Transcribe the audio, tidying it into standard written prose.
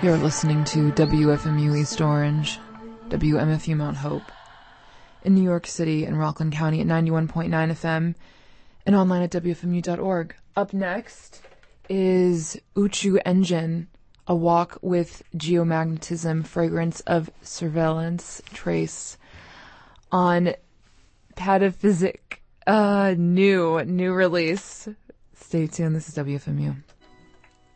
You're listening to WFMU East Orange, WMFU Mount Hope, in New York City and Rockland County at 91.9 FM, and online at WFMU.org. Up next is Uchu Engine, a walk with geomagnetism, fragrance of surveillance, trace on Pataphysic, new release. Stay tuned, this is WFMU.